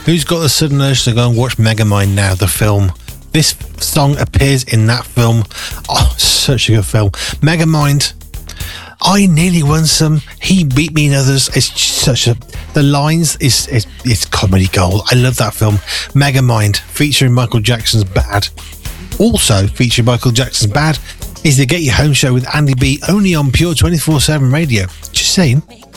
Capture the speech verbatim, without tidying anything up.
Who's got the sudden urge to go and watch Megamind now, the film? This song appears in that film. Oh, such a good film. Megamind. I nearly won some. He beat me in others. It's such a... The lines is it's, it's comedy gold. I love that film. Megamind, featuring Michael Jackson's Bad. Also featuring Michael Jackson's Bad is the Get You Home show with Andy B, only on Pure twenty-four seven radio. Just saying.